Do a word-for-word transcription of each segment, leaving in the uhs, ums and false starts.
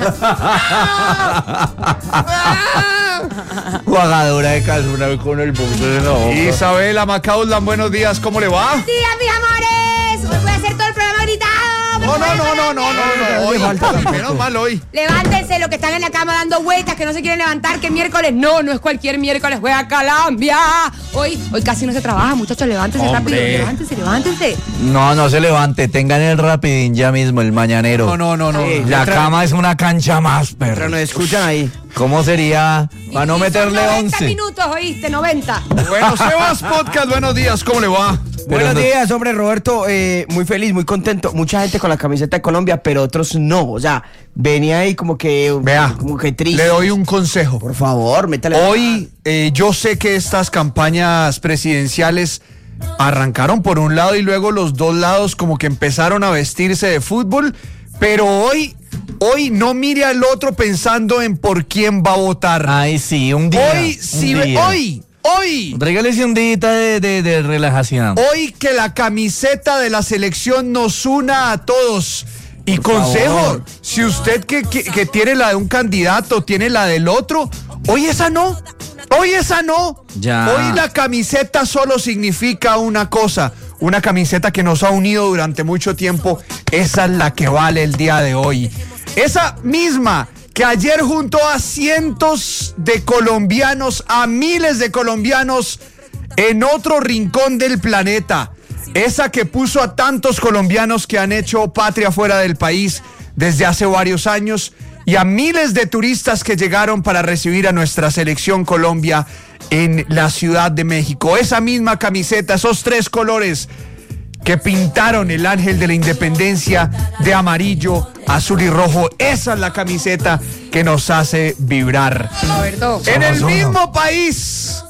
Jugadora de Casuna con el buzo de la boca. Isabela Macaulay, buenos días, ¿cómo le va? Buenos días, mis amores. Hoy voy a hacer todo el programa gritado. No, no, no, no, no, no, no, hoy, menos mal hoy. Levántense los que están en la cama dando vueltas, que no se quieren levantar, que miércoles. No, no es cualquier miércoles, juega Colombia. Hoy, hoy casi no se trabaja, muchachos, levántense Hombre. rápido, levántense, levántense. No, no se levante, tengan el rapidín ya mismo, el mañanero. No, no, no, no. Sí. La Otra- cama es una cancha más, Pero perro. nos escuchan ahí. ¿Cómo sería para no Y son meterle noventa once? minutos, oíste, noventa. Bueno, Sebas Podcast, buenos días, ¿cómo le va? Buenos no- días, hombre, Roberto. Eh, muy feliz, muy contento. Mucha gente con la camiseta de Colombia, pero otros no. O sea, venía ahí como que. Vea, como que triste. le doy un consejo. Por favor, métale. Hoy eh, yo sé que estas campañas presidenciales arrancaron por un lado y luego los dos lados como que empezaron a vestirse de fútbol, pero hoy, hoy no mire al otro pensando en por quién va a votar. Ay, sí, un día. hoy, un sí, ve- día. hoy, hoy. Regálese un día de, de, de relajación. Hoy que la camiseta de la selección nos una a todos. Y Por consejo, favor. si usted que, que, que tiene la de un candidato, tiene la del otro, hoy esa no, hoy esa no. Ya. Hoy la camiseta solo significa una cosa, una camiseta que nos ha unido durante mucho tiempo, esa es la que vale el día de hoy. Esa misma que ayer juntó a cientos de colombianos, a miles de colombianos en otro rincón del planeta. Esa que puso a tantos colombianos que han hecho patria fuera del país desde hace varios años y a miles de turistas que llegaron para recibir a nuestra selección Colombia en la Ciudad de México. Esa misma camiseta, esos tres colores que pintaron el ángel de la independencia de amarillo, azul y rojo. Esa es la camiseta que nos hace vibrar. Roberto. En el mismo país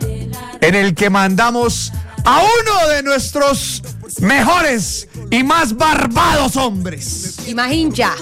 en el que mandamos a uno de nuestros mejores y más barbados hombres, Imagínate.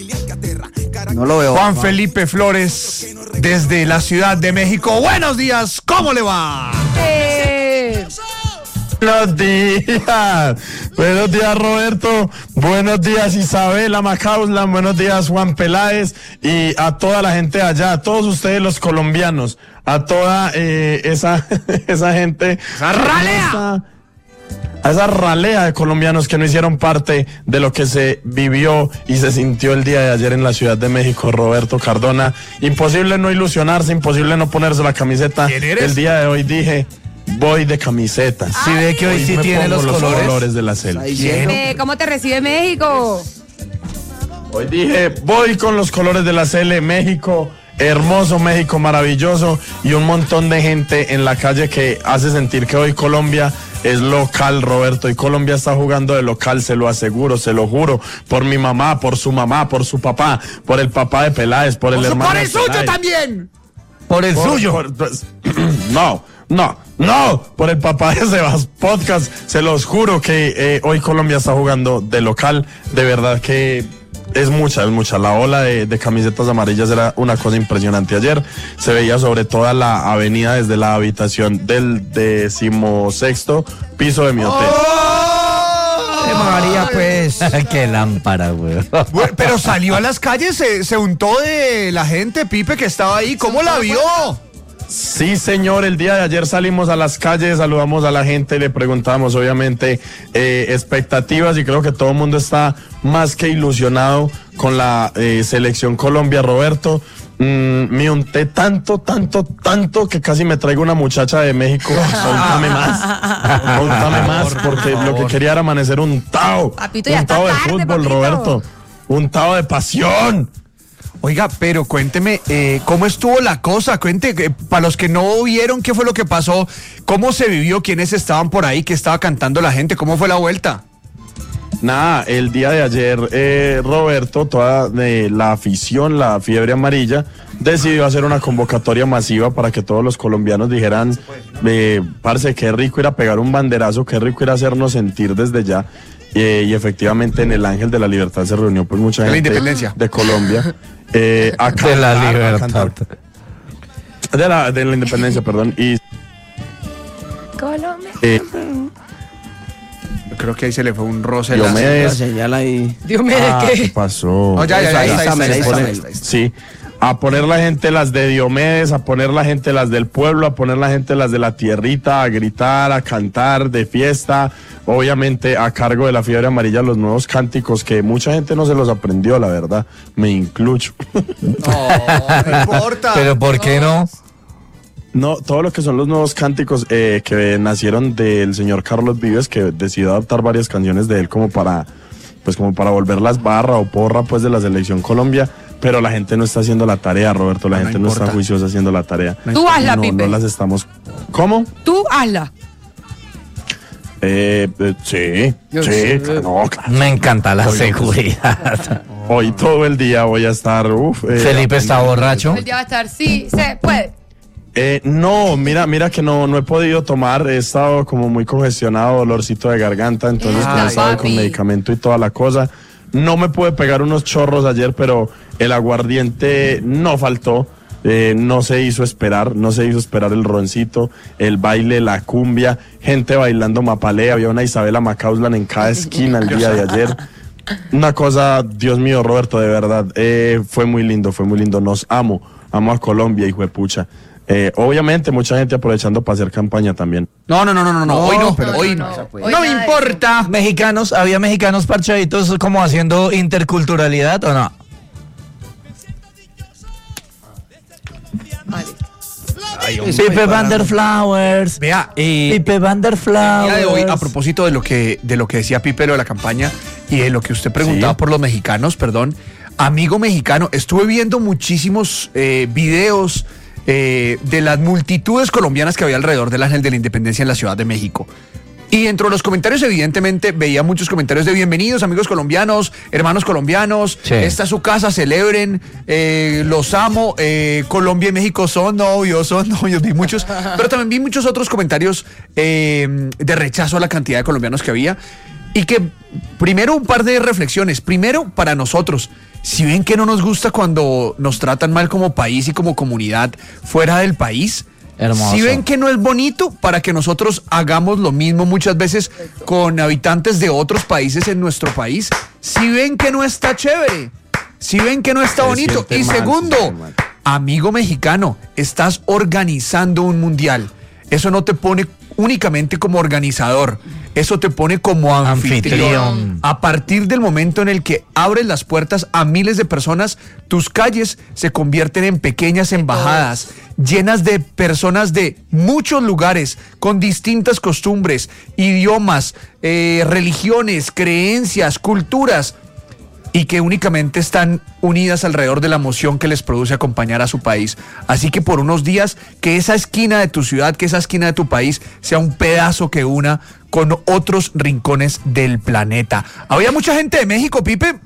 No lo veo. Juan Felipe Flores, desde la Ciudad de México. Buenos días, ¿cómo le va? Eh, Buenos días, buenos días Roberto, buenos días Isabela Macaulay, buenos días Juan Peláez y a toda la gente allá, a todos ustedes los colombianos, a toda eh, esa, esa gente, ¡Esa ralea! esa- a esa ralea de colombianos que no hicieron parte de lo que se vivió y se sintió el día de ayer en la Ciudad de México, Roberto Cardona. Imposible no ilusionarse, imposible no ponerse la camiseta. ¿Quién eres? El día de hoy dije, voy de camiseta. Si ve que hoy Hoy sí me tiene pongo los colores. de la selva. Ahí diciendo. eh, ¿Cómo te recibe México? Hoy dije, voy con los colores de la Cele, México, hermoso, México maravilloso y un montón de gente en la calle que hace sentir que hoy Colombia es local, Roberto, y Colombia está jugando de local, se lo aseguro, se lo juro, por mi mamá, por su mamá, por su papá, por el papá de Peláez, por el Por su- hermano por el de suyo Peláez. también. Por el Por- suyo. por- pues, no, no, no, por el papá de Sebas Podcast, se los juro que eh, hoy Colombia está jugando de local, de verdad que es mucha, es mucha. La ola de, de camisetas amarillas era una cosa impresionante. Ayer se veía sobre toda la avenida desde la habitación del decimosexto piso de mi hotel. Eh, María, pues. Qué lámpara, güey. Bueno, pero salió a las calles, se, se untó de la gente, Pipe, que estaba ahí. ¿Cómo la vio? Sí, señor, el día de ayer salimos a las calles, saludamos a la gente, le preguntamos obviamente eh, expectativas y creo que todo el mundo está más que ilusionado con la eh, selección Colombia, Roberto. Mm, me unté tanto, tanto, tanto que casi me traigo una muchacha de México. Contame más, contame más, porque lo que quería era amanecer untado, Papito, ya untado de está tarde, fútbol, papito. Roberto, untado de pasión. Oiga, pero cuénteme, eh, ¿cómo estuvo la cosa? Cuente, eh, para los que no vieron qué fue lo que pasó, ¿cómo se vivió? ¿Quiénes estaban por ahí? ¿Qué estaba cantando la gente? ¿Cómo fue la vuelta? Nada, el día de ayer, eh, Roberto, toda eh, la afición, la fiebre amarilla, decidió hacer una convocatoria masiva para que todos los colombianos dijeran, eh, parce, qué rico ir a pegar un banderazo, qué rico ir a hacernos sentir desde ya. Eh, y efectivamente en el Ángel de la Libertad se reunió pues mucha De la gente independencia. de Colombia. Eh, a De la cantar, a libertad. cantar. De la, de la independencia, perdón. Y Colombia. eh, creo que ahí se le fue un roce. en la- Diomedes. La señal ahí. Dios mío, Ah, ¿de ¿qué qué? pasó? No, ya, ya, ya, ahí está, ahí está, ahí está, Pone- ahí está, ahí está. Sí, a poner la gente las de Diomedes, a poner la gente las del pueblo, a poner la gente las de la tierrita, a gritar, a cantar de fiesta, obviamente a cargo de la fiebre amarilla los nuevos cánticos que mucha gente no se los aprendió, la verdad, me incluyo. No, no importa. Pero ¿por qué no? No, todo lo que son los nuevos cánticos eh, que nacieron del señor Carlos Vives, que decidió adaptar varias canciones de él como para, pues como para volverlas barra o porra pues de la selección Colombia, pero la gente no está haciendo la tarea, Roberto, la No, no gente no importa. está juiciosa haciendo la tarea. Tú hazla, no, Pipe. no las estamos. ¿Cómo? Tú hazla. Eh, eh, sí, sí, claro, no, claro. Me encanta la seguridad. Hoy todo el día voy a estar. Uf, eh, Felipe está borracho. El día va a estar, sí, se puede. Eh, no, mira, mira que no, no he podido tomar, he estado como muy congestionado, dolorcito de garganta, entonces Ah, como he estado papi. con medicamento y toda la cosa. No me pude pegar unos chorros ayer, pero el aguardiente no faltó. Eh, no se hizo esperar, no se hizo esperar el roncito, el baile, la cumbia, gente bailando mapalé, había una Isabela Macauslan en cada esquina el día de ayer. Una cosa, Dios mío, Roberto, de verdad, eh, fue muy lindo, fue muy lindo, nos amo, amo a Colombia, hijo de pucha. Eh, obviamente mucha gente aprovechando para hacer campaña también. No, no, no, no, no, no, hoy no, pero no, hoy no, no. no. No, Hoy me nada de importa. Mexicanos, ¿había mexicanos parchaditos como haciendo interculturalidad o no? Vale. Pipe Van der Flowers. Vea, eh, Pipe Van der el Flowers. día de hoy, a propósito de lo que de lo que decía Pipe, lo de la campaña y de lo que usted preguntaba Sí. por los mexicanos, perdón, amigo mexicano, estuve viendo muchísimos eh, videos eh, de las multitudes colombianas que había alrededor del Ángel de la Independencia en la Ciudad de México. Y dentro de los comentarios, evidentemente, veía muchos comentarios de bienvenidos, amigos colombianos, hermanos colombianos, Sí. esta es su casa, celebren, eh, los amo, eh, Colombia y México son novios, son novios, vi muchos, pero también vi muchos otros comentarios eh, de rechazo a la cantidad de colombianos que había. Y que, primero, un par de reflexiones. Primero, para nosotros, si ven que no nos gusta cuando nos tratan mal como país y como comunidad fuera del país, Hermoso. si ven que no es bonito, para que nosotros hagamos lo mismo muchas veces con habitantes de otros países en nuestro país, si ven que no está chévere, si ven que no está Se bonito. siente Y mal, se segundo, siente mal. amigo mexicano, estás organizando un mundial. Eso no te pone únicamente como organizador, eso te pone como anfitrión. Anfitrión. A partir del momento en el que abres las puertas a miles de personas, tus calles se convierten en pequeñas embajadas, llenas de personas de muchos lugares, con distintas costumbres, idiomas, eh, religiones, creencias, culturas, y que únicamente están unidas alrededor de la emoción que les produce acompañar a su país. Así que por unos días, que esa esquina de tu ciudad, que esa esquina de tu país sea un pedazo que una con otros rincones del planeta. Había mucha gente de México, Pipe.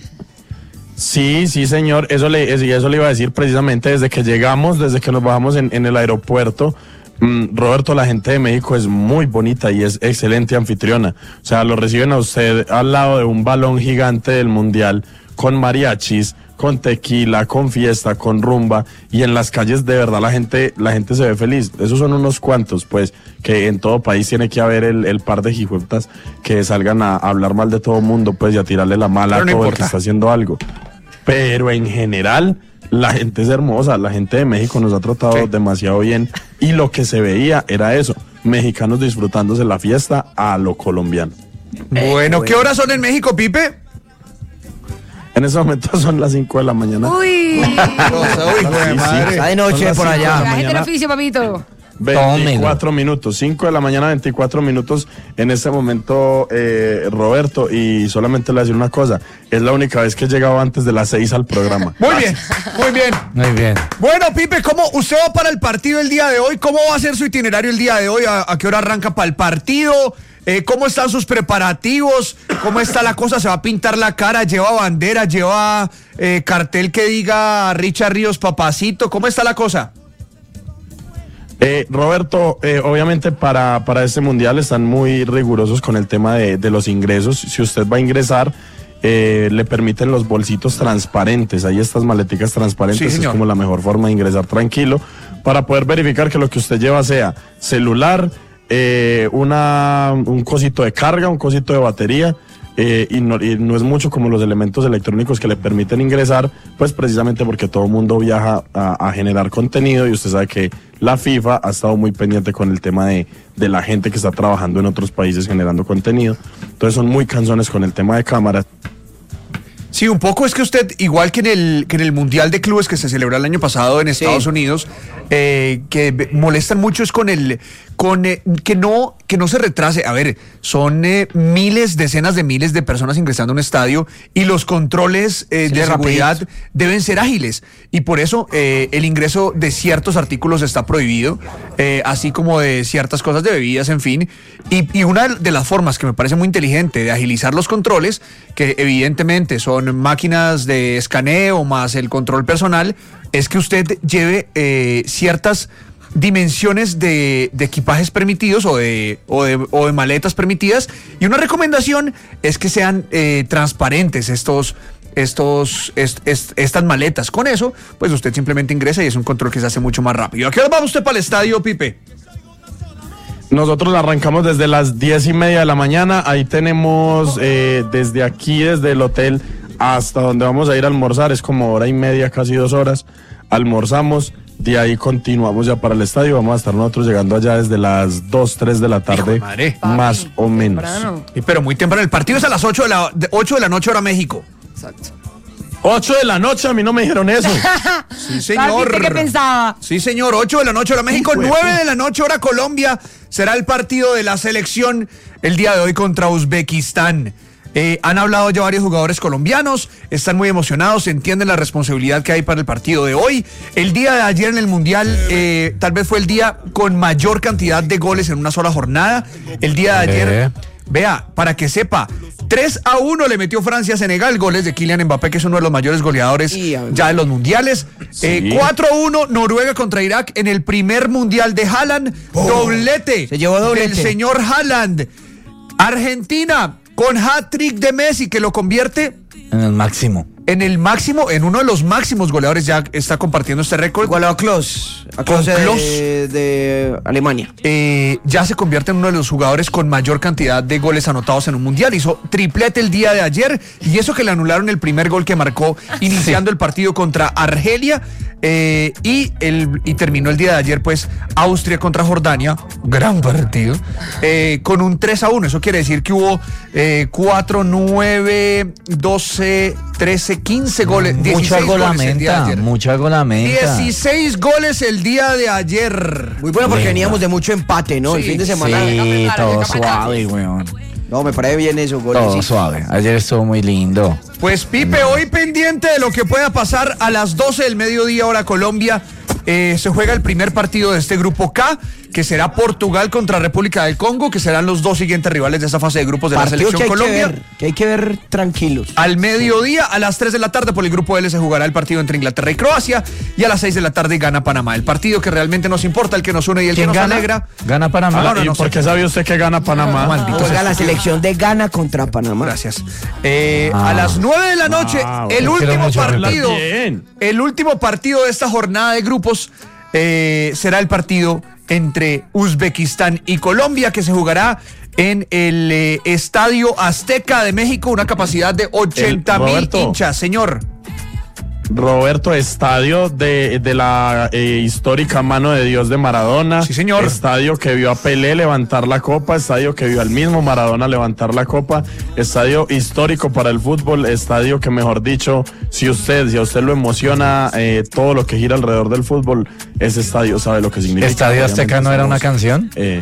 Sí, sí, señor, eso le, eso, y eso le iba a decir precisamente desde que llegamos, desde que nos bajamos en, en el aeropuerto. Mm, Roberto, la gente de México es muy bonita y es excelente anfitriona. O sea, lo reciben a usted al lado de un balón gigante del mundial, con mariachis, con tequila, con fiesta, con rumba, y en las calles de verdad la gente, la gente se ve feliz. Esos son unos cuantos, pues, que en todo país tiene que haber el, el par de hijueputas que salgan a, a hablar mal de todo mundo, pues, y a tirarle la mala Pero no a todo el importa. que está haciendo algo. Pero en general, la gente es hermosa, la gente de México nos ha tratado Sí. demasiado bien, y lo que se veía era eso, mexicanos disfrutándose la fiesta a lo colombiano. Bueno, ¿qué horas son en México, Pipe? En ese momento son las cinco de la mañana. Uy. Uy, güey, madre. Está de noche Son las por cinco de allá. la La gente del mañana. oficio, papito. veinticuatro minutos, cinco de la mañana, veinticuatro minutos en este momento, eh, Roberto, y solamente le voy a decir una cosa, es la única vez que he llegado antes de las seis al programa. Muy bien, muy bien. Muy bien. Bueno, Pipe, ¿cómo usted va para el partido el día de hoy? ¿Cómo va a ser su itinerario el día de hoy? ¿A, a qué hora arranca para el partido? Eh, ¿Cómo están sus preparativos? ¿Cómo está la cosa? ¿Se va a pintar la cara? ¿Lleva bandera? ¿Lleva eh, cartel que diga Richard Ríos Papacito? ¿Cómo está la cosa? Eh, Roberto, eh, obviamente para, para este mundial están muy rigurosos con el tema de, de los ingresos. Si usted va a ingresar, eh, le permiten los bolsitos transparentes. Hay estas maleticas transparentes, Sí, es señor. como la mejor forma de ingresar tranquilo, para poder verificar que lo que usted lleva sea celular, eh, una, un cosito de carga, un cosito de batería. Eh, y, no, y no es mucho como los elementos electrónicos que le permiten ingresar, pues precisamente porque todo el mundo viaja a, a generar contenido y usted sabe que la FIFA ha estado muy pendiente con el tema de, de la gente que está trabajando en otros países generando contenido. Entonces son muy cansones con el tema de cámaras. Sí, un poco es que usted, igual que en el, que en el Mundial de Clubes que se celebró el año pasado en Estados sí. Unidos, eh, que molestan mucho es con el con eh, que no que no se retrase. A ver, son eh, miles, decenas de miles de personas ingresando a un estadio y los controles eh, de seguridad deben ser ágiles. Y por eso eh, el ingreso de ciertos artículos está prohibido, eh, así como de ciertas cosas de bebidas, en fin. Y, y una de las formas que me parece muy inteligente de agilizar los controles, que evidentemente son máquinas de escaneo más el control personal, es que usted lleve eh, ciertas dimensiones de, de equipajes permitidos o de, o, de, o de maletas permitidas, y una recomendación es que sean eh, transparentes estos, estos, est, est, estas maletas. Con eso, pues usted simplemente ingresa y es un control que se hace mucho más rápido. ¿A qué hora va usted para el estadio, Pipe? Nosotros arrancamos desde las diez y media de la mañana. Ahí tenemos eh, desde aquí, desde el hotel hasta donde vamos a ir a almorzar, es como hora y media, casi dos horas. Almorzamos, de ahí continuamos ya para el estadio. Vamos a estar nosotros llegando allá desde las dos, tres de la tarde, madre. más Papi, o menos. Sí, pero muy temprano. El partido es a las ocho de la, de ocho de la noche hora México. Exacto. ocho de la noche, a mí no me dijeron eso. Sí, señor. Papi, ¿qué pensaba? Sí, señor. ocho de la noche hora México, nueve de la noche hora Colombia. Será el partido de la selección el día de hoy contra Uzbekistán. Eh, han hablado ya varios jugadores colombianos, están muy emocionados, entienden la responsabilidad que hay para el partido de hoy. El día de ayer en el Mundial eh, tal vez fue el día con mayor cantidad de goles en una sola jornada. El día de ayer, eh. vea, para que sepa, tres a uno le metió Francia a Senegal, goles de Kylian Mbappé, que es uno de los mayores goleadores sí, ya de los mundiales. Sí. Eh, cuatro a uno Noruega contra Irak en el primer Mundial de Haaland, oh, doblete, se llevó doblete del señor Haaland. Argentina con hat-trick de Messi, que lo convierte en el máximo. En el máximo, en uno de los máximos goleadores, ya está compartiendo este récord. Goleador a Klose, a Klose de, de Alemania. Eh, ya se convierte en uno de los jugadores con mayor cantidad de goles anotados en un mundial. Hizo triplete el día de ayer, y eso que le anularon el primer gol que marcó iniciando sí. el partido contra Argelia. Eh, y, el, y terminó el día de ayer, pues, Austria contra Jordania, gran partido, eh, con un tres a uno. Eso quiere decir que hubo eh, cuatro, nueve, doce, trece, quince goles. Mucha golamenta, mucha golamenta. dieciséis goles el día de ayer. Muy bueno porque Venga. veníamos de mucho empate, ¿no? Sí, el fin de semana. Sí, todo suave, weón. No, me parece bien eso, goles. Todo suave. Ayer estuvo muy lindo. Pues Pipe, no. hoy pendiente de lo que pueda pasar a las doce del mediodía hora Colombia. Eh, se juega el primer partido de este grupo K, que será Portugal contra República del Congo, que serán los dos siguientes rivales de esta fase de grupos de partido la selección que Colombia. Que, ver, que hay que ver tranquilos. Al mediodía, a las tres de la tarde, por el grupo L se jugará el partido entre Inglaterra y Croacia, y a las seis de la tarde gana Panamá. El partido que realmente nos importa, el que nos une y el que nos gana? alegra. Gana Panamá. Ah, no, no, ¿Y por qué sabe usted que gana Panamá? No, no, juega la selección de Ghana contra Panamá. Gracias. Eh, ah. A las nueve de la noche, ah, el último partido, el último partido de esta jornada de grupos. Eh, será el partido entre Uzbekistán y Colombia, que se jugará en el eh, Estadio Azteca de México, una capacidad de ochenta mil hinchas, señor. Roberto, estadio de, de la eh, histórica mano de Dios de Maradona. Sí, señor. Estadio que vio a Pelé levantar la copa, estadio que vio al mismo Maradona levantar la copa, estadio histórico para el fútbol, estadio que, mejor dicho, si usted, si a usted lo emociona eh, todo lo que gira alrededor del fútbol, ese estadio sabe lo que significa. ¿Estadio Azteca no era una canción? Eh,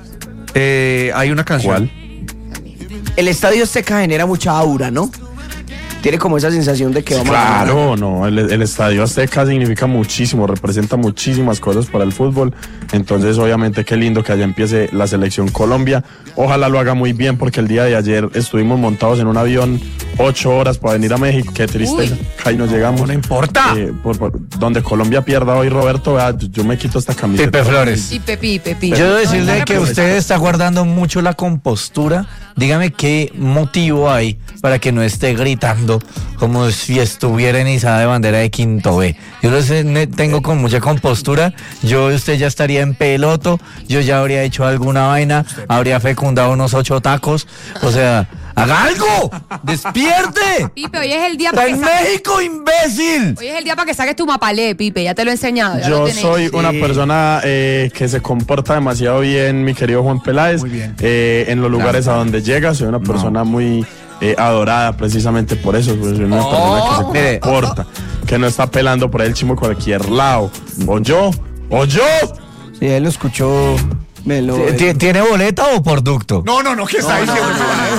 eh, hay una canción. ¿Cuál? El Estadio Azteca genera mucha aura, ¿no? Tiene como esa sensación de que vamos claro, a ganar. Claro, no, el, el Estadio Azteca significa muchísimo, representa muchísimas cosas para el fútbol. Entonces, obviamente, qué lindo que allá empiece la selección Colombia. Ojalá lo haga muy bien, porque el día de ayer estuvimos montados en un avión ocho horas para venir a México. Qué tristeza. Uy. Ahí nos llegamos. No importa. Eh, por, por- donde Colombia pierda hoy, Roberto, vea, yo, yo me quito esta camiseta. Pipe Flores. Pipe, pipe, pipe. Yo debo No, decirle no que representa. usted está guardando mucho la compostura. Dígame qué motivo hay para que no esté gritando como si estuviera en izada de bandera de Quinto B. Yo lo sé, ne- tengo con mucha compostura. Yo, usted ya estaría en peloto. Yo ya habría hecho alguna vaina. Habría fecundado unos ocho tacos. O sea, ¡haga algo! ¡Despierte! Pipe, hoy es el día ¡Está para que en saques. México, imbécil! Hoy es el día para que saques tu mapalé, Pipe. Ya te lo he enseñado. ya lo Yo tenés. soy una persona eh, que se comporta demasiado bien, mi querido Juan Peláez. Muy bien. Eh, en los lugares a donde llega, soy una persona muy eh, adorada precisamente por eso. Pues, soy una persona que se mire. comporta, que no está pelando por ahí el chimo a cualquier lado. O yo, o yo. Sí, él lo escuchó. Me lo- ¿Ti- ¿Tiene boleta o por ducto? No, no, no, ¿qué está diciendo?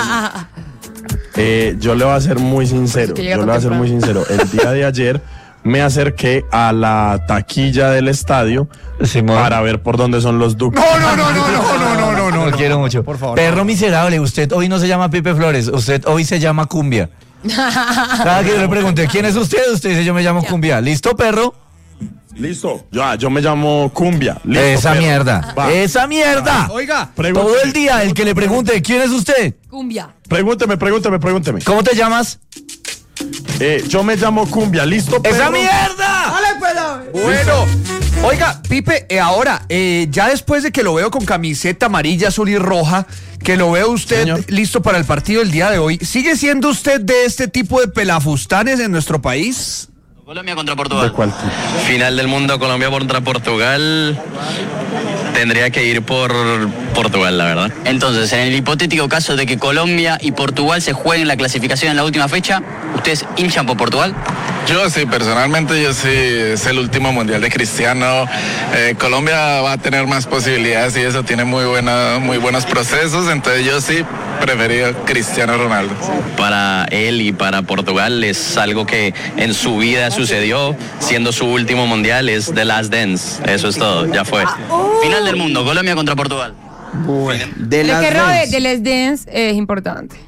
Eh, yo le voy a ser muy sincero. que llega Yo le tan voy a ser temprano. muy sincero. El día de ayer me acerqué a la taquilla del estadio Simón. para ver por dónde son los ductos. No, no, no, no, no, no, no, no, no. Lo quiero mucho. Por favor. Perro miserable, usted hoy no se llama Pipe Flores, usted hoy se llama Cumbia. Cada que yo le pregunté, ¿quién es usted? Usted dice, yo me llamo Cumbia. ¿Listo, perro? Listo. Yo, yo me llamo Cumbia. Listo, Esa perro. mierda. Va. Esa mierda. Oiga, Pregúnteme. Todo el día el que le pregunte, ¿quién es usted? Cumbia. Pregúnteme, pregúnteme, pregúnteme. ¿Cómo te llamas? Eh, yo me llamo Cumbia, ¿listo, perro? ¡Esa mierda! bueno. Oiga, Pipe, eh, ahora, eh, ya después de que lo veo con camiseta amarilla, azul y roja, que lo veo usted Señor. listo para el partido del día de hoy, ¿sigue siendo usted de este tipo de pelafustanes en nuestro país? Colombia contra ¿De Portugal. cuál tipo? Final del mundo, Colombia contra Portugal. Tendría que ir por Portugal, la verdad. Entonces, en el hipotético caso de que Colombia y Portugal se jueguen la clasificación en la última fecha, ¿ustedes hinchan por Portugal? Yo sí, personalmente yo sí, es el último mundial de Cristiano. Eh, Colombia va a tener más posibilidades y eso tiene muy, buena, muy buenos procesos, entonces yo sí prefería Cristiano Ronaldo. Para él y para Portugal es algo que en su vida sucedió, siendo su último mundial, es The Last Dance. Eso es todo, ya fue. Final del mundo, Colombia contra Portugal. de El las que robe Dance. de Les Dance es importante.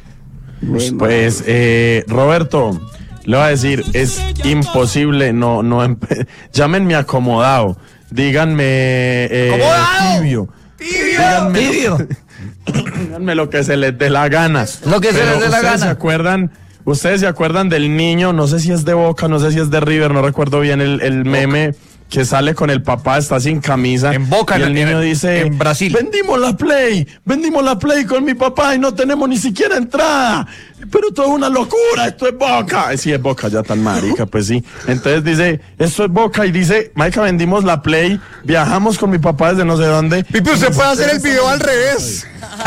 Pues, eh, Roberto, le voy a decir, es imposible, no, no, empe- llámenme acomodado, díganme eh, ¿Acomodado? tibio, ¡Tibio! Tibio. díganme lo que se les dé la gana. Lo que se Pero les dé la ustedes gana. se acuerdan, ustedes se acuerdan del niño, no sé si es de Boca, no sé si es de River, no recuerdo bien el, el meme que sale con el papá, está sin camisa. En Boca, y el en- niño en- dice, en Brasil. vendimos la Play, vendimos la Play con mi papá y no tenemos ni siquiera entrada. Pero esto es una locura, esto es Boca. Eh, Sí, es Boca, ya tan marica, pues sí. Entonces dice, esto es Boca y dice, marica, vendimos la Play, viajamos con mi papá desde no sé dónde. Pipe, usted puede hacer el video al revés.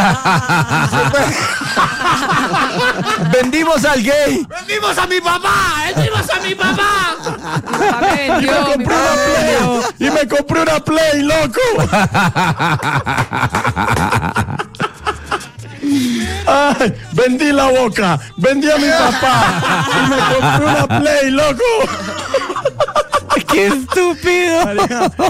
Vendimos al gay. ¡Vendimos a mi papá! ¡Vendimos a mi papá! A ver, Y me Dios, mi compré una padre. Play, y me compré una Play, loco. Ay, vendí la Boca, vendí a mi papá y me compré una Play, loco. ¡Qué estúpido!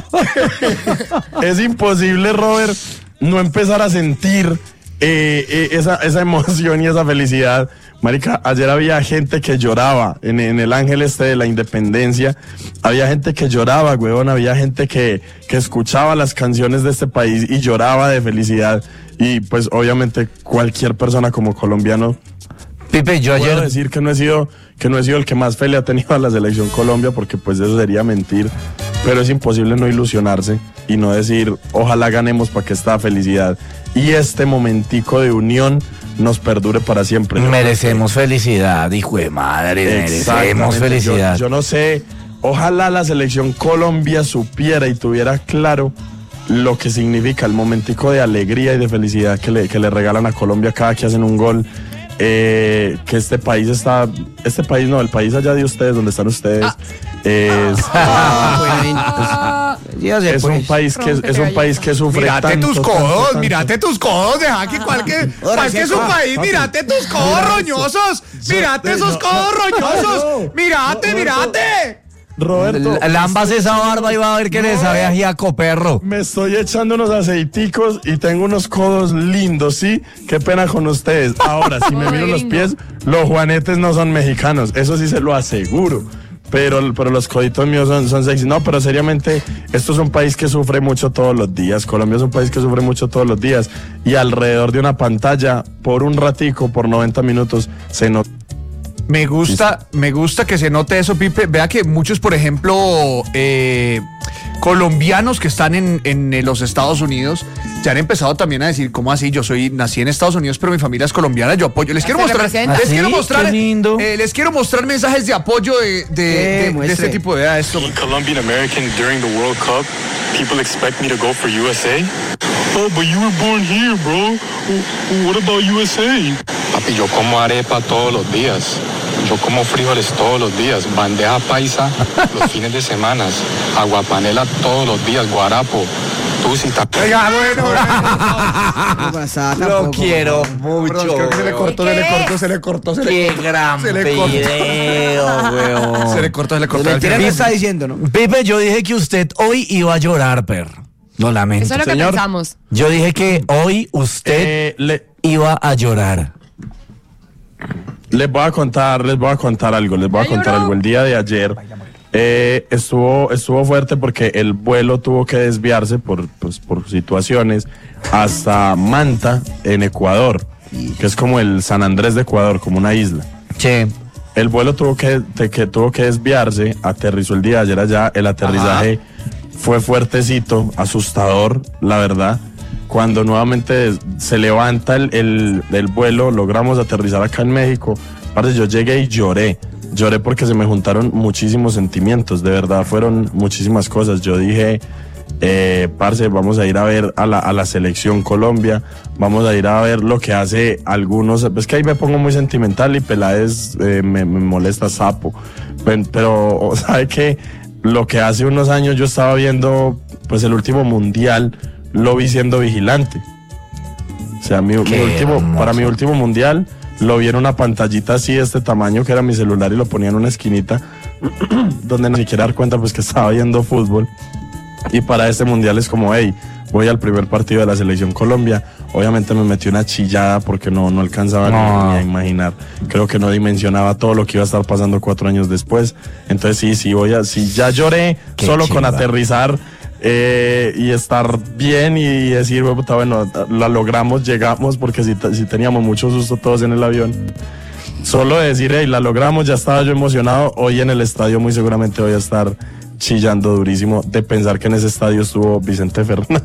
Es imposible, Robert, no empezar a sentir eh, eh, esa, esa emoción y esa felicidad. Marica, ayer había gente que lloraba en, en el Ángel este de la Independencia. Había gente que lloraba, huevón. Había gente que, que escuchaba las canciones de este país y lloraba de felicidad. Y pues obviamente cualquier persona como colombiano Pipe, yo puedo ayer... decir que no he sido que no he sido el que más fe le ha tenido a la selección Colombia, porque pues eso sería mentir, pero es imposible no ilusionarse y no decir ojalá ganemos para que esta felicidad y este momentico de unión nos perdure para siempre. Merecemos felicidad, hijo de madre, merecemos Exactamente. felicidad. Yo, yo no sé, ojalá la selección Colombia supiera y tuviera claro lo que significa el momentico de alegría y de felicidad que le, que le regalan a Colombia cada que hacen un gol. Eh, que este país está, este país no, el país allá de ustedes, donde están ustedes, es, Ah, Ya se es fue. un país que es, Rompe es un galletas. país que sufre Mírate tanto, tus tanto, codos, tanto. mírate tus codos, deja que cualquier, cualquier es un país, mírate tus codos roñosos, mírate esos codos roñosos, mírate, mírate. Roberto, L- Lambas esa barba y va a ver que le sabe a giaco, perro. me estoy echando unos aceiticos y tengo unos codos lindos, ¿sí? Qué pena con ustedes. Ahora, si me Ay, miro los gringo. pies, los juanetes no son mexicanos, eso sí se lo aseguro. Pero, pero los coditos míos son, son sexy. No, pero seriamente, esto es un país que sufre mucho todos los días. Colombia es un país que sufre mucho todos los días. Y alrededor de una pantalla, por un ratico, por noventa minutos, se nota. Me gusta, me gusta que se note eso, Pipe. Vea que muchos, por ejemplo, eh, colombianos que están en, en los Estados Unidos ya han empezado también a decir, ¿cómo así? Yo soy, nací en Estados Unidos, pero mi familia es colombiana, yo apoyo. Les quiero Se mostrar, representa. les ¿Ah, sí? quiero mostrar, Qué lindo. eh, les quiero mostrar mensajes de apoyo de, de, de- de muestre. este tipo de edad. Esto. Colombian American during the World Cup, people expect me to go for U S A. Oh, but you were born here, bro. What about U S A? Papi, yo como arepa todos los días. Yo como frijoles todos los días. Bandeja paisa los fines de semana. Aguapanela todos los días. Guarapo. Tucita. Oiga, bueno, No pasa Lo tampoco. quiero Perdón, mucho. creo que se le cortó, se le ¿Qué? cortó, se le cortó, se le Qué cortó. gran se le cortó. video, weón. Se le cortó, se le No cortó. le entiendo El- qué está diciendo, ¿no? Pipe, yo dije que usted hoy iba a llorar, perro. Lo lamento. Eso es lo que Señor. pensamos. Yo dije que hoy usted Eh, le, iba a llorar. Les voy a contar, les voy a contar algo, les voy a Ya contar lloró. algo. El día de ayer eh, estuvo, estuvo fuerte porque el vuelo tuvo que desviarse por, pues, por situaciones hasta Manta, en Ecuador, que es como el San Andrés de Ecuador, como una isla. Che. El vuelo tuvo que, te- que tuvo que desviarse, aterrizó el día de ayer allá, el aterrizaje fue fuertecito, asustador, la verdad. Cuando nuevamente se levanta el, el, el vuelo, logramos aterrizar acá en México. Parce, yo llegué y lloré. Lloré porque se me juntaron muchísimos sentimientos, de verdad, fueron muchísimas cosas. Yo dije, eh, parce, vamos a ir a ver a la, a la selección Colombia, vamos a ir a ver lo que hace algunos. Es que ahí me pongo muy sentimental y Peláez eh, me, me molesta sapo. Pen- Pero, ¿sabe qué? Lo que hace unos años yo estaba viendo, pues el último mundial, lo vi siendo vigilante. O sea, mi, mi Qué último, hermoso. para mi último mundial, lo vi en una pantallita así de este tamaño que era mi celular y lo ponía en una esquinita donde ni siquiera dar cuenta pues que estaba viendo fútbol. Y para este mundial es como, hey, voy al primer partido de la selección Colombia. Obviamente me metí una chillada porque no, no alcanzaba No. ni, ni a imaginar. Creo que no dimensionaba todo lo que iba a estar pasando cuatro años después. Entonces sí, sí voy a, sí ya lloré Qué solo con chimba. aterrizar eh, y estar bien y decir, "Hue puta, bueno, la logramos, llegamos", porque si, si teníamos mucho susto todos en el avión. Solo decir, hey, la logramos, ya estaba yo emocionado. Hoy en el estadio muy seguramente voy a estar chillando durísimo de pensar que en ese estadio estuvo Vicente Fernández.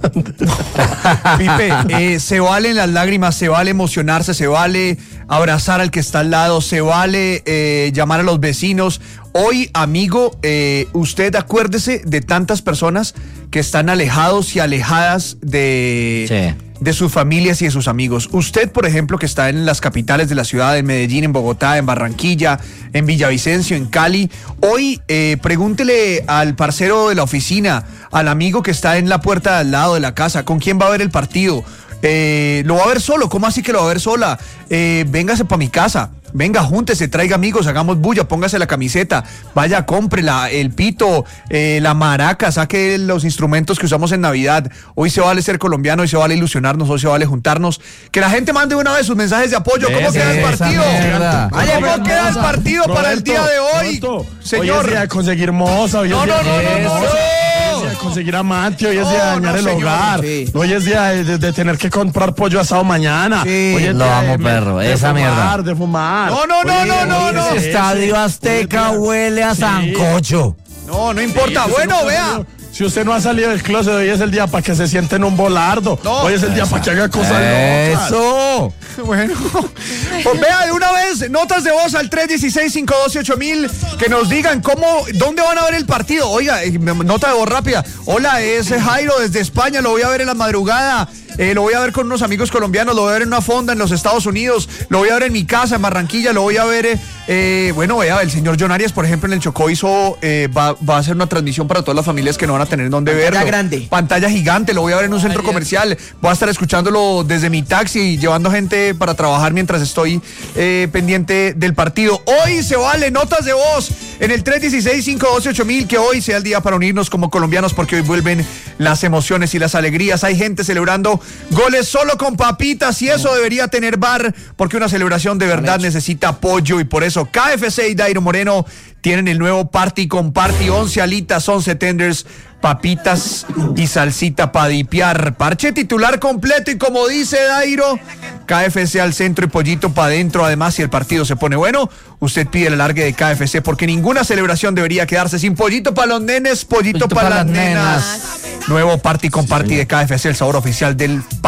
Pipe, eh, se valen las lágrimas, se vale emocionarse, se vale abrazar al que está al lado, se vale eh, llamar a los vecinos. Hoy, amigo, eh, usted acuérdese de tantas personas que están alejados y alejadas de, Sí. de sus familias y de sus amigos. Usted, por ejemplo, que está en las capitales de la ciudad, en Medellín, en Bogotá, en Barranquilla, en Villavicencio, en Cali, hoy eh, pregúntele al parcero de la oficina, al amigo que está en la puerta de al lado de la casa, ¿con quién va a ver el partido? Eh, ¿Lo va a ver solo? ¿Cómo así que lo va a ver sola? Eh, véngase para mi casa. Venga, júntese, traiga amigos, hagamos bulla, póngase la camiseta, vaya, cómprela, el pito, eh, la maraca, saque los instrumentos que usamos en Navidad. Hoy se vale ser colombiano, hoy se vale ilusionarnos, hoy se vale juntarnos. Que la gente mande una vez sus mensajes de apoyo. ¿Cómo Esa- queda el esa partido? mierda. ¿Cómo Vaya, pero queda el moza. partido para el Roberto, día de hoy? Roberto, Hoy Señor. es día de conseguir moza, hoy es No, día no, no, de no, moza, no. hoy es día de conseguir amante, hoy es día de No, dañar no, el señor, hogar, sí. hoy es día de, de- de tener que comprar pollo asado mañana. Sí, hoy es lo día amo, de, perro, de esa fumar, mierda. de fumar. No, no, no, Hoy- no, no, hoy no. es Ese Estadio Azteca hoy es día- huele a Sí. sancocho. No, no importa. Sí, Bueno, usted no ha vea. salido- Si usted no ha salido del closet, hoy es el día para que se siente en un volardo. No. Hoy es el día para que haga cosas locas. Eso. Bueno, pues vea de una vez, notas de voz al tres uno seis, cinco uno ocho mil, que nos digan cómo, dónde van a ver el partido. Oiga, eh, nota de voz rápida. Hola, es Jairo desde España, lo voy a ver en la madrugada. Eh, lo voy a ver con unos amigos colombianos, lo voy a ver en una fonda en los Estados Unidos, lo voy a ver en mi casa en Barranquilla, lo voy a ver eh, Eh, bueno, vea, el señor John Arias, por ejemplo, en el Chocó hizo, eh, va, va a hacer una transmisión para todas las familias que no van a tener dónde verlo. Pantalla grande. Pantalla gigante, lo voy a ver en un centro comercial. Voy a estar escuchándolo desde mi taxi y llevando gente para trabajar mientras estoy eh, pendiente del partido. Hoy se vale notas de voz en el tres uno seis, cinco uno ocho, ocho mil, que hoy sea el día para unirnos como colombianos porque hoy vuelven las emociones y las alegrías. Hay gente celebrando goles solo con papitas y eso debería tener bar porque una celebración de verdad necesita apoyo y por eso K F C y Dairo Moreno tienen el nuevo Party con Party, once alitas, once tenders, papitas y salsita para dipiar. Parche titular completo y como dice Dairo, K F C al centro y pollito para adentro. Además, si el partido se pone bueno, usted pide el alargue de K F C porque ninguna celebración debería quedarse sin pollito para los nenes, pollito, Pollito para pa' las las nenas. nenas. Nuevo Party con Party de K F C, el sabor oficial del